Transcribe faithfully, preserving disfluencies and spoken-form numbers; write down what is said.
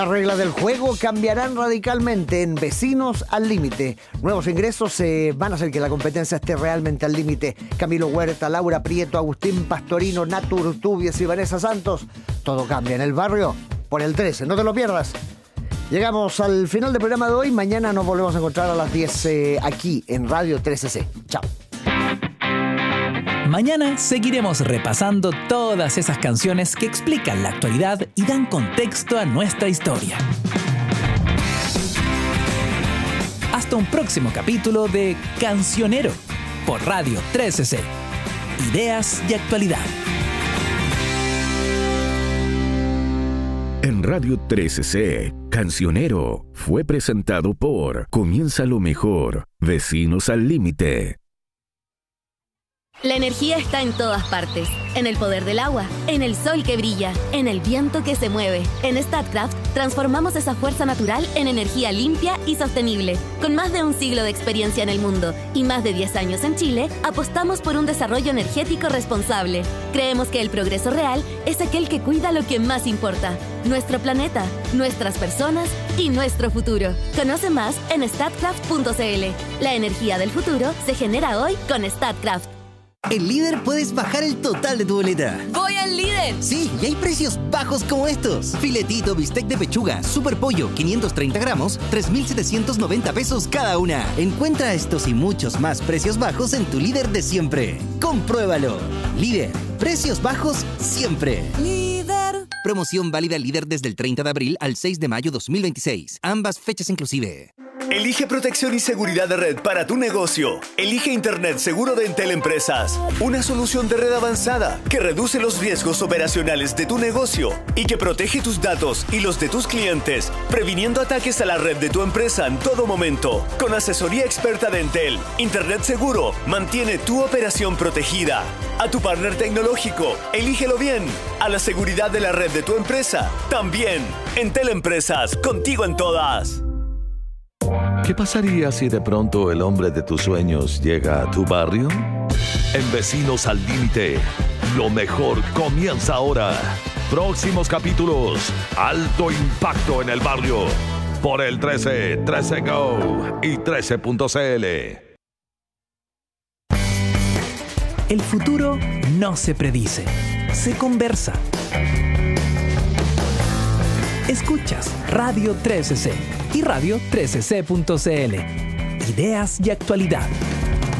Las reglas del juego cambiarán radicalmente en Vecinos al Límite. Nuevos ingresos eh, van a hacer que la competencia esté realmente al límite. Camilo Huerta, Laura Prieto, Agustín Pastorino, Natu Urtubias y Vanessa Santos. Todo cambia en el barrio por el trece. No te lo pierdas. Llegamos al final del programa de hoy. Mañana nos volvemos a encontrar a las diez eh, aquí en Radio trece C. Chao. Mañana seguiremos repasando todas esas canciones que explican la actualidad y dan contexto a nuestra historia. Hasta un próximo capítulo de Cancionero por Radio trece C. Ideas y actualidad. En Radio trece C, Cancionero fue presentado por Comienza lo mejor, Vecinos al Límite. La energía está en todas partes. En el poder del agua, en el sol que brilla, en el viento que se mueve. En Statkraft transformamos esa fuerza natural en energía limpia y sostenible. Con más de un siglo de experiencia en el mundo y más de diez años en Chile, apostamos por un desarrollo energético responsable. Creemos que el progreso real es aquel que cuida lo que más importa: nuestro planeta, nuestras personas y nuestro futuro. Conoce más en statkraft punto c l. La energía del futuro se genera hoy con Statkraft. En Líder puedes bajar el total de tu boleta. ¡Voy al Líder! Sí, y hay precios bajos como estos. Filetito, bistec de pechuga, super pollo, quinientos treinta gramos, tres mil setecientos noventa pesos cada una. Encuentra estos y muchos más precios bajos en tu Líder de siempre. ¡Compruébalo! Líder, precios bajos siempre. Líder. Promoción válida Líder desde el treinta de abril al seis de mayo dos mil veintiséis. Ambas fechas inclusive. Elige protección y seguridad de red para tu negocio. Elige Internet seguro de Entel Empresas. Una solución de red avanzada que reduce los riesgos operacionales de tu negocio y que protege tus datos y los de tus clientes, previniendo ataques a la red de tu empresa en todo momento. Con asesoría experta de Entel, Internet seguro mantiene tu operación protegida. A tu partner tecnológico, elígelo bien. A la seguridad de la red de tu empresa, también. Entel Empresas, contigo en todas. ¿Qué pasaría si de pronto el hombre de tus sueños llega a tu barrio? En Vecinos al Límite, lo mejor comienza ahora. Próximos capítulos, alto impacto en el barrio. Por el trece, trece Go y trece punto c l. El futuro no se predice, se conversa. Escuchas Radio trece C y Radio trece C punto c l. Ideas y actualidad.